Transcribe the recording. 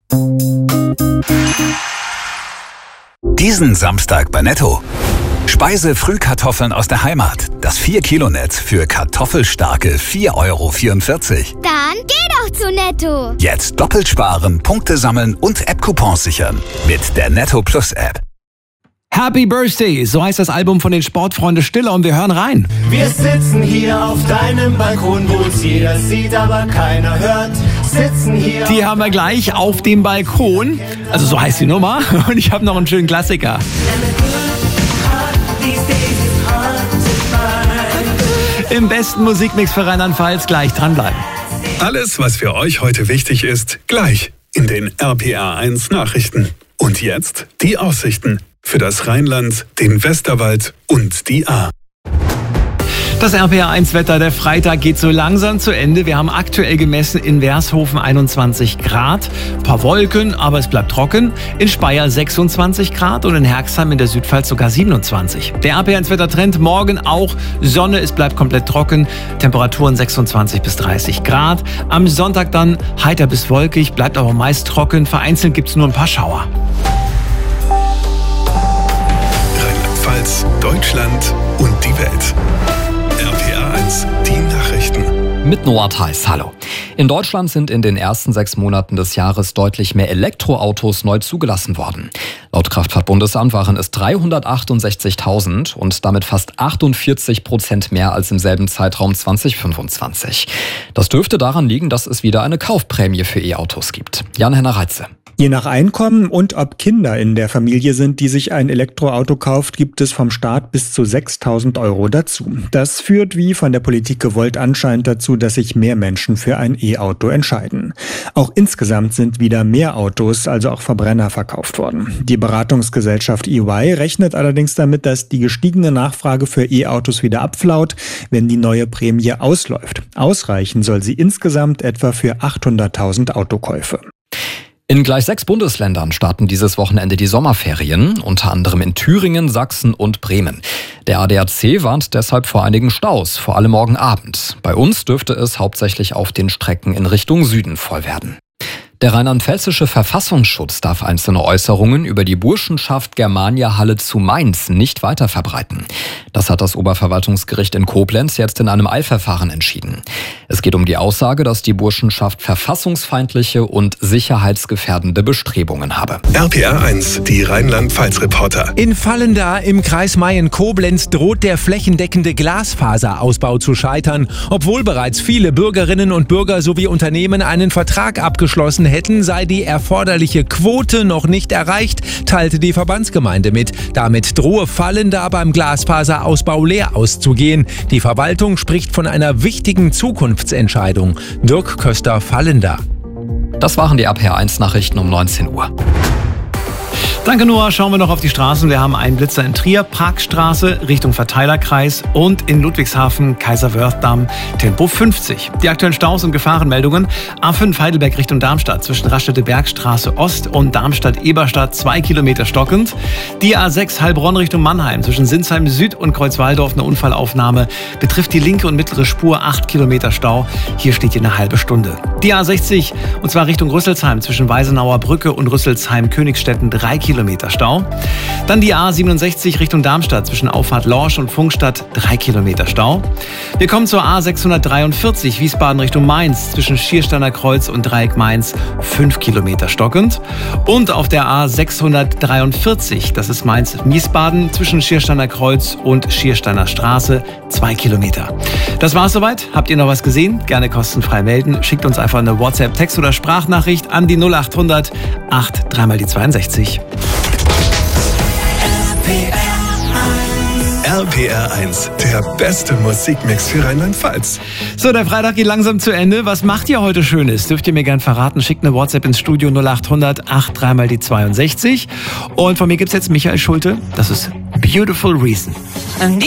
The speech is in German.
Diesen Samstag bei Netto. Speise-Frühkartoffeln aus der Heimat. Das 4-Kilo-Netz für kartoffelstarke 4,44 €. Dann geh doch zu Netto. Jetzt doppelt sparen, Punkte sammeln und App-Coupons sichern. Mit der Netto Plus App. Happy Birthday, so heißt das Album von den Sportfreunde Stiller und wir hören rein. Wir sitzen hier auf deinem Balkon, wo uns jeder sieht, aber keiner hört. Sitzen hier. Die haben wir gleich auf dem Balkon, also so heißt die Nummer, und ich habe noch einen schönen Klassiker. Im besten Musikmix für Rheinland-Pfalz, gleich dranbleiben. Alles, was für euch heute wichtig ist, gleich in den RPR1 Nachrichten. Und jetzt die Aussichten für das Rheinland, den Westerwald und die Ahr. Das RPR1-Wetter, der Freitag geht so langsam zu Ende. Wir haben aktuell gemessen in Wershofen 21 Grad, ein paar Wolken, aber es bleibt trocken. In Speyer 26 Grad und in Herxheim in der Südpfalz sogar 27. Der RPR1-Wettertrend morgen auch Sonne, es bleibt komplett trocken. Temperaturen 26 bis 30 Grad. Am Sonntag dann heiter bis wolkig, bleibt aber meist trocken. Vereinzelt gibt es nur ein paar Schauer. Rheinland-Pfalz, Deutschland und die Welt. RPR1, die Nachrichten. Mit Noah Theis, hallo. In Deutschland sind in den ersten 6 Monaten des Jahres deutlich mehr Elektroautos neu zugelassen worden. Laut Kraftfahrtbundesamt waren es 368.000 und damit fast 48% mehr als im selben Zeitraum 2025. Das dürfte daran liegen, dass es wieder eine Kaufprämie für E-Autos gibt. Jan-Henner Reitze. Je nach Einkommen und ob Kinder in der Familie sind, die sich ein Elektroauto kauft, gibt es vom Staat bis zu 6.000 € dazu. Das führt, wie von der Politik gewollt, anscheinend dazu, dass sich mehr Menschen für ein E-Auto entscheiden. Auch insgesamt sind wieder mehr Autos, also auch Verbrenner, verkauft worden. Die Beratungsgesellschaft EY rechnet allerdings damit, dass die gestiegene Nachfrage für E-Autos wieder abflaut, wenn die neue Prämie ausläuft. Ausreichen soll sie insgesamt etwa für 800.000 Autokäufe. In gleich 6 Bundesländern starten dieses Wochenende die Sommerferien, unter anderem in Thüringen, Sachsen und Bremen. Der ADAC warnt deshalb vor einigen Staus, vor allem morgen Abend. Bei uns dürfte es hauptsächlich auf den Strecken in Richtung Süden voll werden. Der rheinland-pfälzische Verfassungsschutz darf einzelne Äußerungen über die Burschenschaft Germania Halle zu Mainz nicht weiter verbreiten. Das hat das Oberverwaltungsgericht in Koblenz jetzt in einem Eilverfahren entschieden. Es geht um die Aussage, dass die Burschenschaft verfassungsfeindliche und sicherheitsgefährdende Bestrebungen habe. RPR1, die Rheinland-Pfalz-Reporter. In Vallendar im Kreis Mayen-Koblenz droht der flächendeckende Glasfaserausbau zu scheitern. Obwohl bereits viele Bürgerinnen und Bürger sowie Unternehmen einen Vertrag abgeschlossen hätten, sei die erforderliche Quote noch nicht erreicht, teilte die Verbandsgemeinde mit. Damit drohe Vallendar beim Glasfaserausbau leer auszugehen. Die Verwaltung spricht von einer wichtigen Zukunftsentscheidung. Dirk Köster, Vallendar. Das waren die RPR1-Nachrichten um 19 Uhr. Danke Noah, schauen wir noch auf die Straßen. Wir haben einen Blitzer in Trier, Parkstraße Richtung Verteilerkreis und in Ludwigshafen, Kaiserwörthdamm, Tempo 50. Die aktuellen Staus und Gefahrenmeldungen: A5 Heidelberg Richtung Darmstadt zwischen Raststätte-Bergstraße Ost und Darmstadt-Eberstadt 2 Kilometer stockend. Die A6 Heilbronn Richtung Mannheim zwischen Sinsheim Süd und Kreuzwaldorf eine Unfallaufnahme. Betrifft die linke und mittlere Spur 8 Kilometer Stau. Hier steht ihr eine halbe Stunde. Die A60 und zwar Richtung Rüsselsheim zwischen Weisenauer Brücke und Rüsselsheim-Königstetten 3 Kilometer Stau. Dann die A67 Richtung Darmstadt zwischen Auffahrt Lorsch und Funkstadt 3 Kilometer Stau. Wir kommen zur A643 Wiesbaden Richtung Mainz zwischen Schiersteiner Kreuz und Dreieck Mainz 5 Kilometer stockend. Und auf der A643, das ist Mainz-Wiesbaden zwischen Schiersteiner Kreuz und Schiersteiner Straße 2 Kilometer. Das war's soweit. Habt ihr noch was gesehen? Gerne kostenfrei melden. Schickt uns einfach eine WhatsApp, Text- oder Sprachnachricht an die 0800 8 3 mal die 62. RPR1, der beste Musikmix für Rheinland-Pfalz. So, der Freitag geht langsam zu Ende. Was macht ihr heute Schönes? Dürft ihr mir gern verraten. Schickt eine WhatsApp ins Studio 0800 8 3 mal die 62. Und von mir gibt's jetzt Michael Schulte. Das ist Beautiful Reason.